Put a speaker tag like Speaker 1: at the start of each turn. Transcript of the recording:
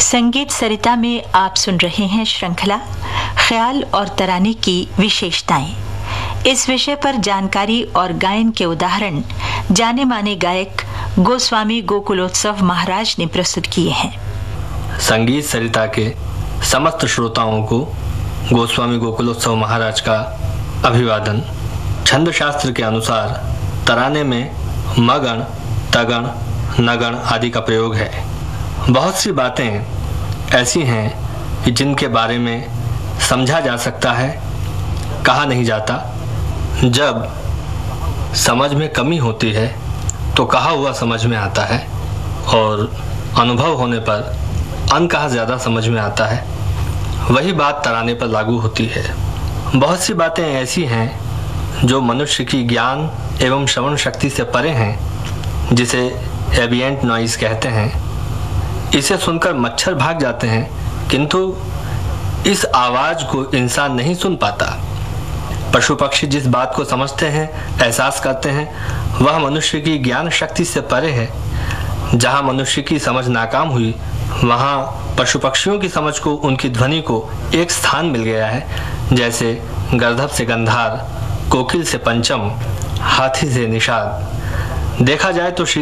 Speaker 1: संगीत सरिता में आप सुन रहे हैं श्रृंखला ख्याल और तराने की विशेषताएं। इस विषय पर जानकारी और गायन के उदाहरण जाने माने गायक गोस्वामी गोकुलोत्सव महाराज ने प्रस्तुत किए हैं।
Speaker 2: संगीत सरिता के समस्त श्रोताओं को गोस्वामी गोकुलोत्सव महाराज का अभिवादन। छंद शास्त्र के अनुसार तराने में मगण, तगण, नगण आदि का प्रयोग है। बहुत सी बातें ऐसी हैं कि जिनके बारे में समझा जा सकता है, कहा नहीं जाता। जब समझ में कमी होती है तो कहा हुआ समझ में आता है और अनुभव होने पर अनकहा ज़्यादा समझ में आता है। वही बात तराने पर लागू होती है। बहुत सी बातें ऐसी हैं जो मनुष्य की ज्ञान एवं श्रवण शक्ति से परे हैं, जिसे एम्बिएंट नॉइज कहते हैं। इसे सुनकर मच्छर भाग जाते हैं, किंतु इस आवाज़ को इंसान नहीं सुन पाता। पशु पक्षी जिस बात को समझते हैं, एहसास करते हैं, वह मनुष्य की ज्ञान शक्ति से परे है। जहाँ मनुष्य की समझ नाकाम हुई, वहाँ पशु पक्षियों की समझ को, उनकी ध्वनि को एक स्थान मिल गया है। जैसे गर्दभ से गंधार, कोकिल से पंचम, हाथी से निषाद। देखा जाए तो